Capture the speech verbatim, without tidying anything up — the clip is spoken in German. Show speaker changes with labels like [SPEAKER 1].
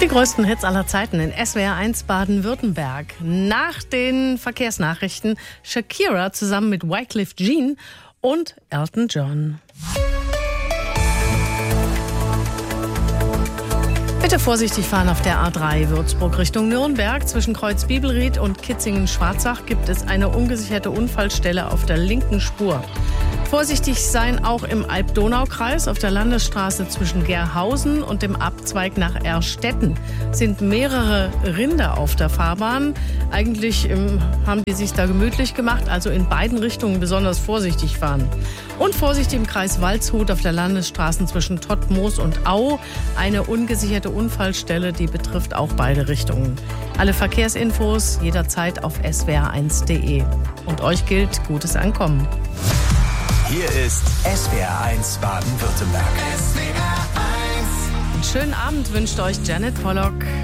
[SPEAKER 1] Die größten Hits aller Zeiten in S W R eins Baden-Württemberg. Nach den Verkehrsnachrichten Shakira zusammen mit Wyclef Jean und Elton John. Bitte vorsichtig fahren auf der A drei Würzburg Richtung Nürnberg. Zwischen Kreuz Bibelried und Kitzingen-Schwarzach gibt es eine ungesicherte Unfallstelle auf der linken Spur. Vorsichtig sein auch im Alb-Donau-Kreis. Auf der Landesstraße zwischen Gerhausen und dem Abzweig nach Erstetten sind mehrere Rinder auf der Fahrbahn. Eigentlich ähm, haben die sich da gemütlich gemacht, also in beiden Richtungen besonders vorsichtig fahren. Und vorsichtig im Kreis Waldshut auf der Landesstraße zwischen Tottmoos und Au. Eine ungesicherte Unfallstelle, die betrifft auch beide Richtungen. Alle Verkehrsinfos jederzeit auf s w r eins punkt d e. Und euch gilt gutes Ankommen.
[SPEAKER 2] Hier ist S W R eins Baden-Württemberg.
[SPEAKER 1] Einen schönen Abend wünscht euch Janet Pollock.